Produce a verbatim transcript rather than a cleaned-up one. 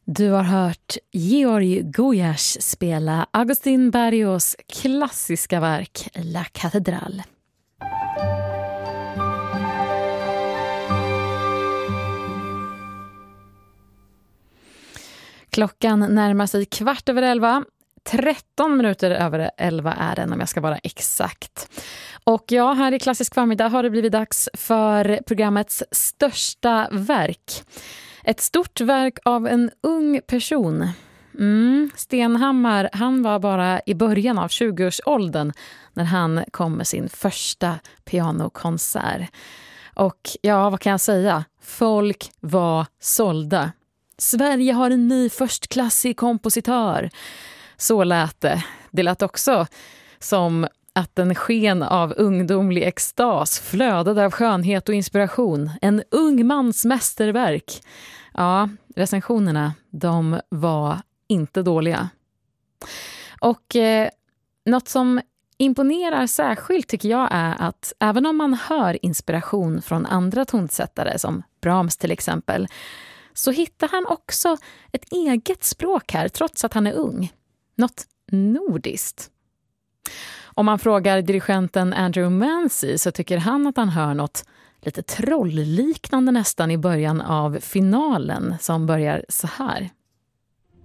Du har hört Georg Goyas spela Agustín Barrios klassiska verk La Catedral. Klockan närmar sig kvart över elva. tretton minuter över elva är den om jag ska vara exakt. Och ja, här i Klassisk förmiddag har det blivit dags för programmets största verk. Ett stort verk av en ung person. Mm, Stenhammar, han var bara i början av tjugoårsåldern när han kom med sin första pianokonsert. Och ja, vad kan jag säga? Folk var sålda. Sverige har en ny förstklassig kompositör. Så lät det. Det lät också som att en sken av ungdomlig extas flödade av skönhet och inspiration. En ung mans mästerverk. Ja, recensionerna, de var inte dåliga. Och eh, något som imponerar särskilt tycker jag är att även om man hör inspiration från andra tonsättare som Brahms till exempel, så hittar han också ett eget språk här trots att han är ung. Något nordiskt. Om man frågar dirigenten Andrew Mancy så tycker han att han hör något lite trollliknande nästan i början av finalen som börjar så här.